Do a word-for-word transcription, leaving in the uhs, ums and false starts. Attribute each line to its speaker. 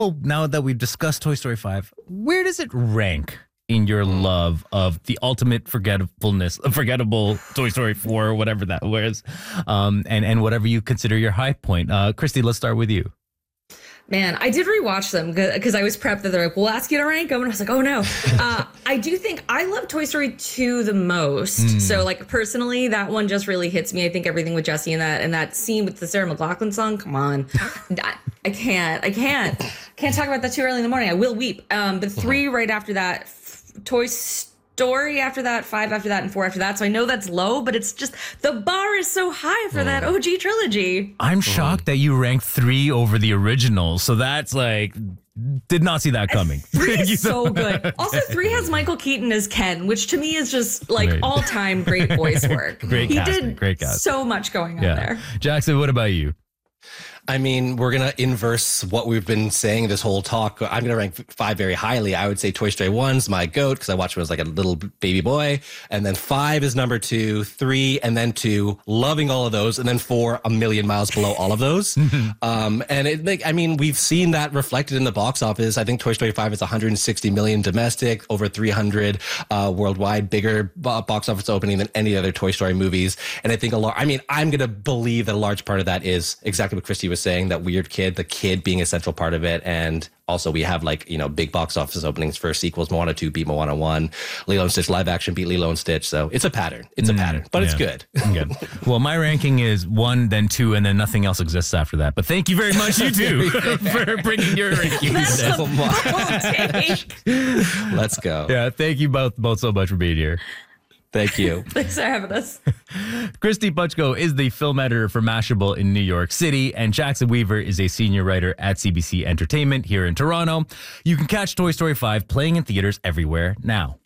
Speaker 1: now that we've discussed Toy Story five, where does it rank in your love of the ultimate forgetfulness, forgettable Toy Story four, or whatever that was, um, and, and whatever you consider your high point? Uh, Christy, let's start with you.
Speaker 2: Man, I did rewatch them because I was prepped that they're like, we'll ask you to rank them. And I was like, oh no. uh, I do think I love Toy Story two the most. Mm. So like personally, that one just really hits me. I think everything with Jessie and that and that scene with the Sarah McLachlan song, come on. I, I can't, I can't. Can't talk about that too early in the morning. I will weep. Um, but three right after that, f- Toy Story after that, five after that, and four after that. So I know that's low, but it's just the bar is so high for mm. that O G trilogy.
Speaker 1: I'm shocked mm. that you ranked three over the original. So that's like, did not see that coming.
Speaker 2: Three is so good. Also, three has Michael Keaton as Ken, which to me is just like great. all-time great voice work.
Speaker 1: Great
Speaker 2: he
Speaker 1: casting,
Speaker 2: did
Speaker 1: great casting.
Speaker 2: So much going on
Speaker 1: yeah.
Speaker 2: there.
Speaker 1: Jackson, what about you?
Speaker 3: I mean, we're going to inverse what we've been saying this whole talk. I'm going to rank five very highly. I would say Toy Story one's my GOAT because I watched when I was like a little baby boy. And then five is number two, three, and then two, loving all of those. And then four, a million miles below all of those. um, and it, like, I mean, we've seen that reflected in the box office. I think Toy Story five is one hundred sixty million domestic, over three hundred uh, worldwide, bigger box office opening than any other Toy Story movies. And I think a lot, I mean, I'm going to believe that a large part of that is exactly what Christy was saying, that weird kid, the kid being a central part of it. And also we have like, you know, big box office openings for sequels. Moana two beat Moana one, Lilo and Stitch live action beat Lilo and Stitch. So it's a pattern. It's a mm, pattern, but yeah. it's good.
Speaker 1: good. Well, my ranking is one, then two, and then nothing else exists after that. But thank you very much, you two, for bringing your rankings.
Speaker 3: Let's go.
Speaker 1: Yeah, thank you both, both so much for being here.
Speaker 3: Thank you.
Speaker 2: Thanks for having us.
Speaker 1: Christy Puchko is the film editor for Mashable in New York City, and Jackson Weaver is a senior writer at C B C Entertainment here in Toronto. You can catch Toy Story five playing in theaters everywhere now.